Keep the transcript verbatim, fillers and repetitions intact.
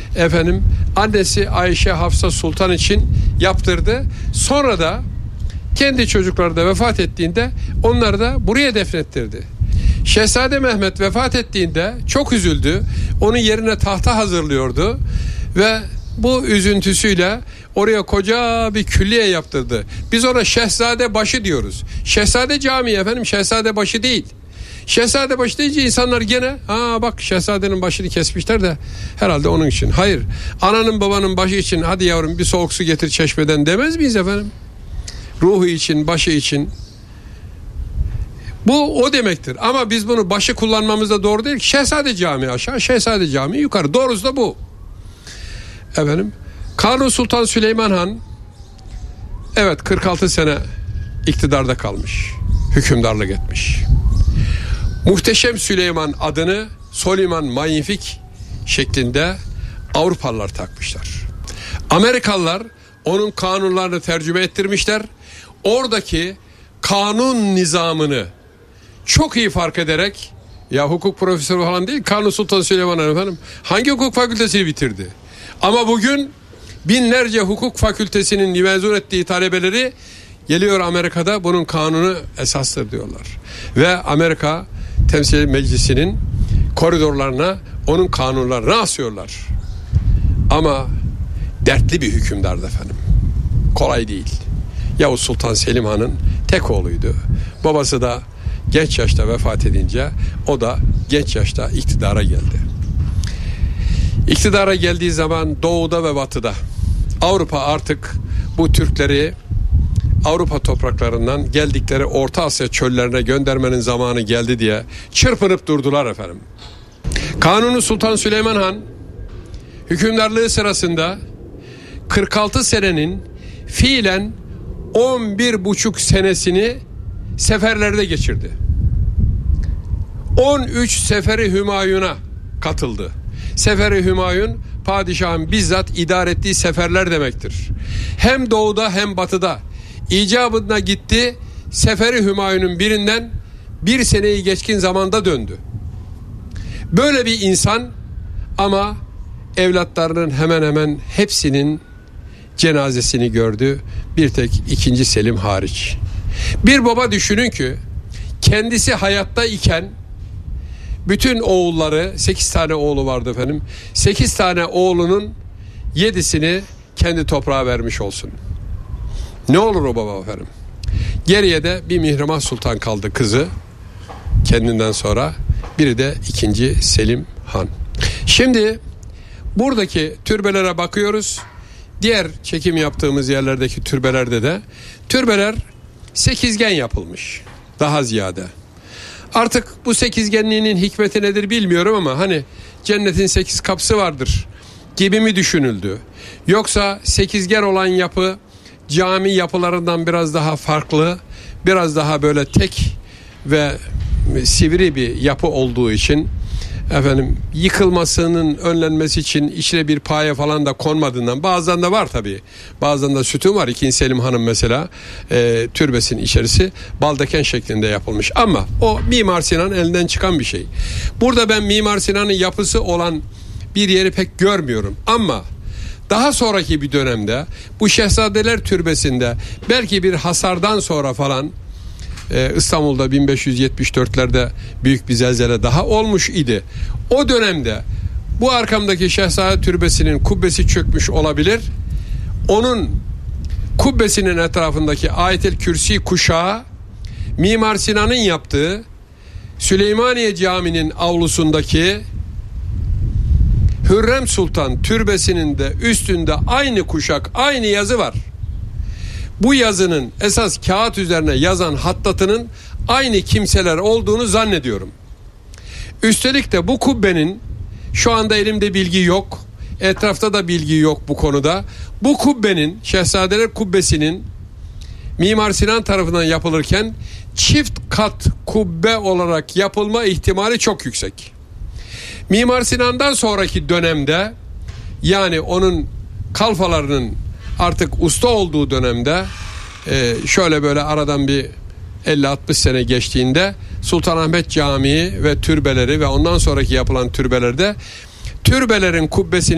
efendim annesi Ayşe Hafsa Sultan için yaptırdı. Sonra da kendi çocukları da vefat ettiğinde onları da buraya defnettirdi. Şehzade Mehmet vefat ettiğinde çok üzüldü. Onun yerine tahta hazırlıyordu ve bu üzüntüsüyle oraya koca bir külliye yaptırdı. Biz ona Şehzade Başı diyoruz. Şehzade Camii efendim, Şehzade Başı değil. Şehzade Başı deyince insanlar gene aa bak şehzadenin başını kesmişler de herhalde onun için. Hayır, ananın babanın başı için hadi yavrum bir soğuk su getir çeşmeden demez miyiz efendim? Ruhu için, başı için. Bu o demektir. Ama biz bunu başı kullanmamız da doğru değil ki. Şehzade Camii aşağı, Şehzade Camii yukarı. Doğrusu da bu. Efendim, Kanuni Sultan Süleyman Han evet kırk altı sene iktidarda kalmış. Hükümdarlık etmiş. Muhteşem Süleyman adını Soliman Magnifique şeklinde Avrupalılar takmışlar. Amerikalılar onun kanunlarını tercüme ettirmişler. Oradaki kanun nizamını çok iyi fark ederek, ya hukuk profesörü falan değil, Kanuni Sultan Süleyman Han efendim hangi hukuk fakültesini bitirdi? Ama bugün binlerce hukuk fakültesinin mezun ettiği talebeleri geliyor Amerika'da bunun kanunu esastır diyorlar. Ve Amerika Temsil Meclisi'nin koridorlarına onun kanunlarını asıyorlar. Ama dertli bir hükümdardı efendim. Kolay değil. Yavuz Sultan Selim Han'ın tek oğluydu. Babası da genç yaşta vefat edince o da genç yaşta iktidara geldi. İktidara geldiği zaman doğuda ve batıda Avrupa artık bu Türkleri Avrupa topraklarından geldikleri Orta Asya çöllerine göndermenin zamanı geldi diye çırpınıp durdular efendim. Kanuni Sultan Süleyman Han hükümdarlığı sırasında kırk altı senenin fiilen on bir buçuk senesini seferlerde geçirdi. on üç seferi Hümayun'a katıldı. Seferi Hümayun padişahın bizzat idare ettiği seferler demektir. Hem doğuda hem batıda icabına gitti. Seferi Hümayun'un birinden bir seneyi geçkin zamanda döndü. Böyle bir insan ama evlatlarının hemen hemen hepsinin cenazesini gördü. Bir tek ikinci Selim hariç. Bir baba düşünün ki kendisi hayatta iken bütün oğulları, sekiz tane oğlu vardı efendim. Sekiz tane oğlunun yedisini kendi toprağa vermiş olsun. Ne olur o baba efendim? Geriye de bir Mihrimah Sultan kaldı kızı kendinden sonra. Biri de ikinci Selim Han. Şimdi buradaki türbelere bakıyoruz. Diğer çekim yaptığımız yerlerdeki türbelerde de türbeler sekizgen yapılmış. Daha ziyade. Artık bu sekizgenliğinin hikmeti nedir bilmiyorum ama hani cennetin sekiz kapısı vardır gibi mi düşünüldü? Yoksa sekizgen olan yapı cami yapılarından biraz daha farklı, biraz daha böyle tek ve sivri bir yapı olduğu için efendim yıkılmasının önlenmesi için içine bir paye falan da konmadığından, bazen de var tabii. Bazen de sütun var. İkinci Selim Hanım mesela e, türbesinin içerisi baldeken şeklinde yapılmış. Ama o Mimar Sinan elinden çıkan bir şey. Burada ben Mimar Sinan'ın yapısı olan bir yeri pek görmüyorum. Ama daha sonraki bir dönemde bu Şehzadeler Türbesi'nde belki bir hasardan sonra falan Ee, İstanbul'da bin beş yüz yetmiş dörtlerde büyük bir zelzele daha olmuş idi. O dönemde bu arkamdaki Şehzade Türbesi'nin kubbesi çökmüş olabilir. Onun kubbesinin etrafındaki Ayet-el Kürsi kuşağı Mimar Sinan'ın yaptığı Süleymaniye Camii'nin avlusundaki Hürrem Sultan Türbesi'nin de üstünde aynı kuşak, aynı yazı var. Bu yazının esas kağıt üzerine yazan hattatının aynı kimseler olduğunu zannediyorum. Üstelik de bu kubbenin, şu anda elimde bilgi yok, etrafta da bilgi yok bu konuda. Bu kubbenin, Şehzadeler Kubbesi'nin Mimar Sinan tarafından yapılırken çift kat kubbe olarak yapılma ihtimali çok yüksek. Mimar Sinan'dan sonraki dönemde, yani onun kalfalarının artık usta olduğu dönemde e, şöyle böyle aradan bir elli altmış sene geçtiğinde Sultanahmet Camii ve türbeleri ve ondan sonraki yapılan türbelerde türbelerin kubbesini